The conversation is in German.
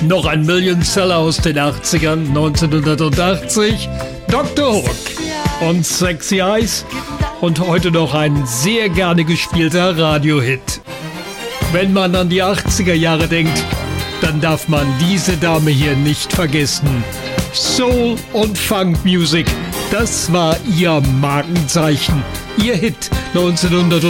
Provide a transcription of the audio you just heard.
Noch ein Millionseller aus den 80ern, 1980, Dr. Hook und Sexy Eyes und heute noch ein sehr gerne gespielter Radiohit. Wenn man an die 80er Jahre denkt, dann darf man diese Dame hier nicht vergessen. Soul und Funk Music, das war ihr Markenzeichen, ihr Hit 1980.